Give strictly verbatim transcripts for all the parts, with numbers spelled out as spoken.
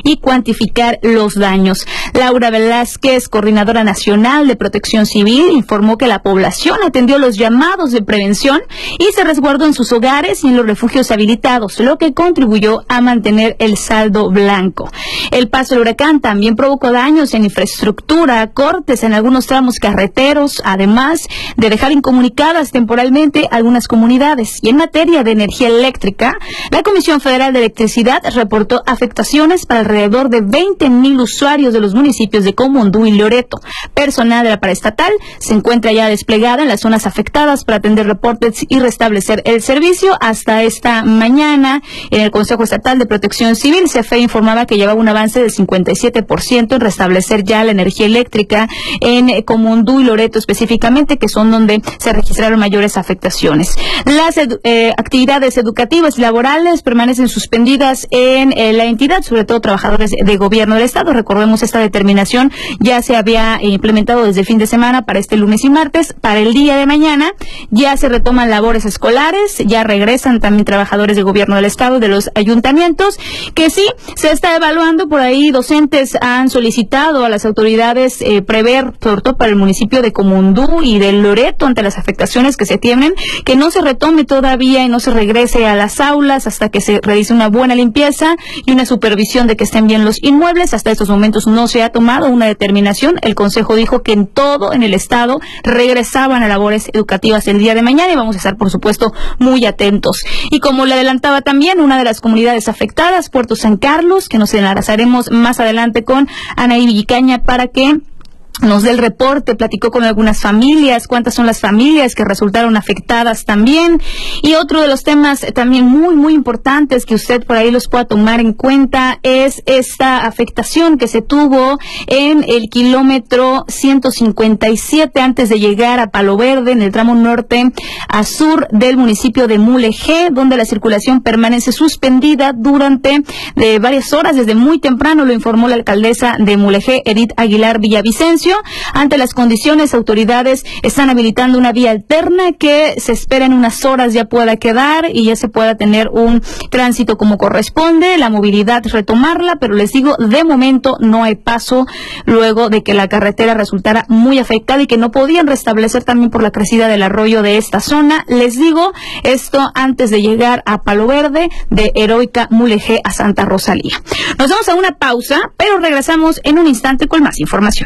y cuantificar los daños. Laura Velázquez, coordinadora nacional de Protección Civil, informó que la población atendió los llamados de prevención y se resguardó en sus hogares y en los refugios habilitados, lo que contribuyó a mantener el saldo blanco. El paso del huracán también provocó daños en infraestructura, cortes en algunos tramos carreteros, además de dejar incomunicadas temporalmente algunas comunidades. Y en materia de energía eléctrica, la Comisión Federal de Electricidad reportó afectaciones para alrededor de veinte mil usuarios de los municipios de Comondú y Loreto. Personal de la paraestatal se encuentra ya desplegada en las zonas afectadas para atender reportes y restablecer el servicio. Hasta esta mañana, en el Consejo Estatal de Protección Civil, CFE informaba que llevaba un avance del cincuenta y siete por ciento en restablecer ya la energía eléctrica en Comondú y Loreto específicamente, que son donde se registraron mayores afectaciones. Las edu eh, actividades educativas y laborales permanecen suspendidas en eh, la entidad, sobre todo trabajadores de gobierno del Estado. Recordemos, esta determinación ya se había implementado desde el fin de semana para este lunes y martes. Para el día de mañana ya se retoman labores escolares, ya regresan también trabajadores de gobierno del Estado, de los ayuntamientos, que sí se está evaluando. Por ahí docentes han solicitado a las autoridades eh, prever, sobre todo para el municipio de Comondú y de Loreto, ante las afectaciones que se tienen, que no se retome todavía y no se regrese a las aulas hasta que se realice una buena limpieza y una supervisión de que estén bien los inmuebles. Hasta estos momentos no se ha tomado una determinación. El Consejo dijo que en todo, en el Estado, regresaban a labores educativas el día de mañana y vamos a estar, por supuesto, muy atentos. Y como le adelantaba también, una de las comunidades afectadas, Puerto San Carlos, que nos enlazaremos más adelante con Anaí Villicaña para que nos dé el reporte, platicó con algunas familias, cuántas son las familias que resultaron afectadas también. Y otro de los temas también muy, muy importantes que usted por ahí los pueda tomar en cuenta es esta afectación que se tuvo en el kilómetro ciento cincuenta y siete antes de llegar a Palo Verde, en el tramo norte a sur del municipio de Mulegé, donde la circulación permanece suspendida durante de varias horas, desde muy temprano, lo informó la alcaldesa de Mulegé, Edith Aguilar Villavicencio. Ante las condiciones, autoridades están habilitando una vía alterna que se espera en unas horas ya pueda quedar y ya se pueda tener un tránsito como corresponde, la movilidad retomarla, pero les digo, de momento no hay paso luego de que la carretera resultara muy afectada y que no podían restablecer también por la crecida del arroyo de esta zona. Les digo, esto antes de llegar a Palo Verde, de Heroica Mulegé a Santa Rosalía. Nos vamos a una pausa, pero regresamos en un instante con más información.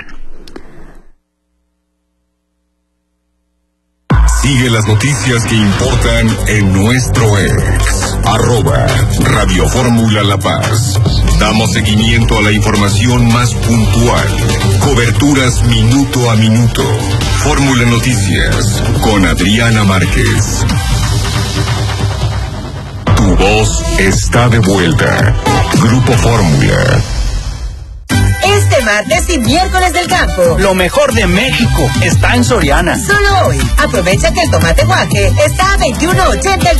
Sigue las noticias que importan en nuestro ex, arroba Radio Fórmula La Paz. Damos seguimiento a la información más puntual. Coberturas minuto a minuto. Fórmula Noticias con Adriana Márquez. Tu voz está de vuelta. Grupo Fórmula. Este martes y miércoles del campo, lo mejor de México está en Soriana. Solo hoy, aprovecha que el tomate guaje está a veintiuno ochenta